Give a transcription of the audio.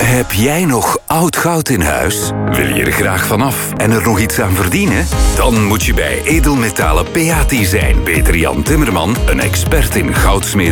Heb jij nog oud goud in huis? Wil je er graag vanaf en er nog iets aan verdienen? Dan moet je bij Edelmetalen Pati zijn. Peter Jan Timmerman, een expert in goudsmeden.